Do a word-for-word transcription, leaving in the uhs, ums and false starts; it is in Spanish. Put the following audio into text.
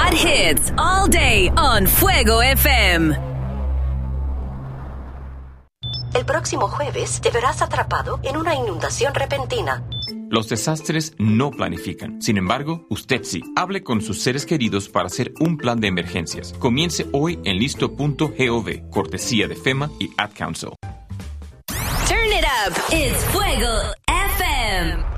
hot hits all day on Fuego F M. El próximo jueves te verás atrapado en una inundación repentina. Los desastres no planifican. Sin embargo, usted sí. Hable con sus seres queridos para hacer un plan de emergencias. Comience hoy en listo punto gov, cortesía de FEMA y Ad Council. Turn it up. It's Fuego F M.